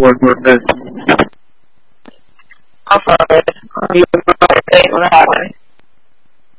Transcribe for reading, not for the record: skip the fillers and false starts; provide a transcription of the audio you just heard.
work that. I'm sorry. You were saying what happened.